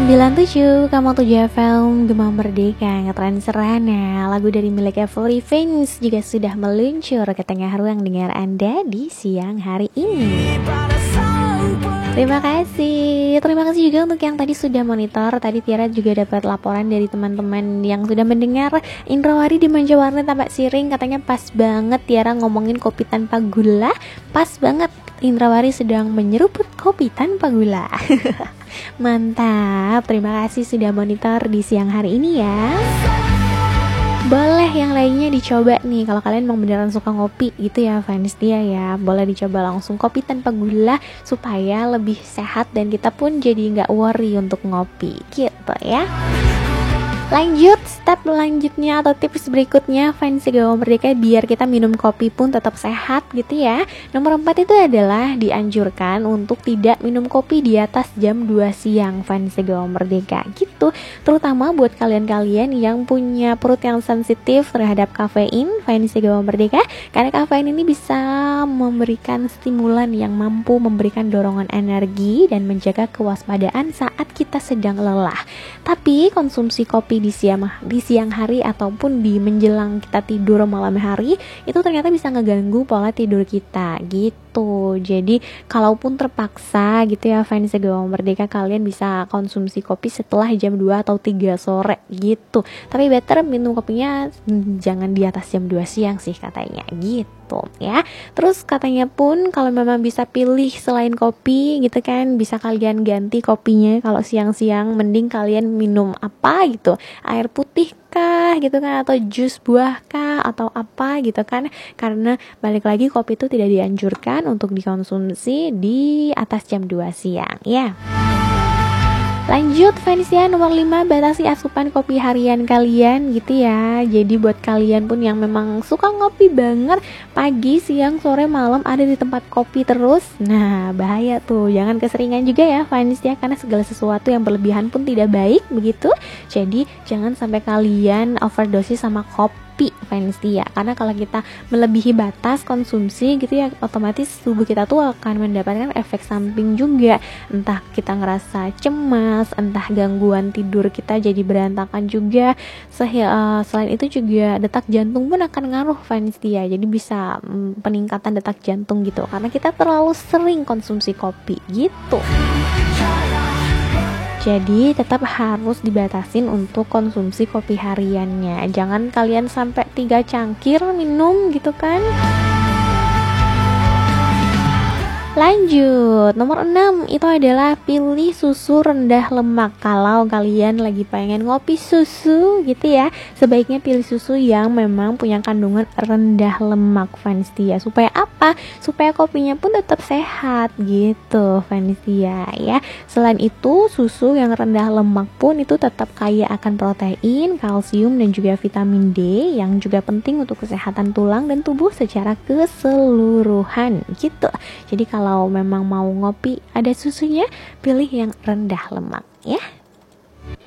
97,7 FM Gema Merdeka Ngetren Serana. Lagu dari milik Every Fans juga sudah meluncur ke tengah ruang dengar Anda di siang hari ini. Terima kasih juga untuk yang tadi sudah monitor. Tadi Tiara juga dapat laporan dari teman-teman yang sudah mendengar Indrawari di Manjawarna Tambak Siring. Katanya pas banget Tiara ngomongin kopi tanpa gula. Pas banget Indrawari sedang menyeruput kopi tanpa gula. Mantap, terima kasih sudah monitor di siang hari ini ya. Boleh yang lainnya dicoba nih. Kalau kalian memang beneran suka ngopi gitu ya fans dia ya, boleh dicoba langsung kopi tanpa gula supaya lebih sehat dan kita pun jadi gak worry untuk ngopi gitu ya. Lanjut, step lanjutnya atau tips berikutnya fans Gema Merdeka biar kita minum kopi pun tetap sehat gitu ya. Nomor 4 itu adalah dianjurkan untuk tidak minum kopi di atas jam 2 siang fans Gema Merdeka gitu. Terutama buat kalian-kalian yang punya perut yang sensitif terhadap kafein fans Gema Merdeka. Karena kafein ini bisa memberikan stimulan yang mampu memberikan dorongan energi dan menjaga kewaspadaan saat kita sedang lelah. Tapi konsumsi kopi di siang hari ataupun di menjelang kita tidur malam hari itu ternyata bisa ngeganggu pola tidur kita gitu. Jadi kalaupun terpaksa gitu ya fans Gema Merdeka, kalian bisa konsumsi kopi setelah jam 2 atau 3 sore gitu. Tapi better minum kopinya jangan di atas jam 2 siang sih katanya gitu ya. Terus katanya pun kalau memang bisa pilih selain kopi gitu kan, bisa kalian ganti kopinya. Kalau siang-siang mending kalian minum apa gitu, air putih kah gitu kan, atau jus buah kah atau apa gitu kan. Karena balik lagi kopi itu tidak dianjurkan untuk dikonsumsi di atas jam 2 siang ya. Lanjut fans ya, nomor 5, batasi asupan kopi harian kalian gitu ya. Jadi buat kalian pun yang memang suka ngopi banget pagi, siang, sore, malam ada di tempat kopi terus, nah bahaya tuh. Jangan keseringan juga ya fans ya, karena segala sesuatu yang berlebihan pun tidak baik begitu. Jadi jangan sampai kalian overdosis sama kopi fans ya, karena kalau kita melebihi batas konsumsi gitu ya, otomatis tubuh kita tuh akan mendapatkan efek samping juga. Entah kita ngerasa cemas, entah gangguan tidur kita jadi berantakan juga. Selain itu juga detak jantung pun akan ngaruh fans ya. Jadi bisa peningkatan detak jantung gitu, karena kita terlalu sering konsumsi kopi gitu. Jadi tetap harus dibatasin untuk konsumsi kopi hariannya. Jangan kalian sampai 3 cangkir minum gitu kan. Lanjut, nomor 6 itu adalah pilih susu rendah lemak. Kalau kalian lagi pengen ngopi susu gitu ya, sebaiknya pilih susu yang memang punya kandungan rendah lemak fans dia. Supaya apa? Supaya kopinya pun tetap sehat gitu fans dia ya. Selain itu, susu yang rendah lemak pun itu tetap kaya akan protein, kalsium dan juga vitamin D yang juga penting untuk kesehatan tulang dan tubuh secara keseluruhan gitu. Jadi kalau memang mau ngopi ada susunya, pilih yang rendah lemak ya.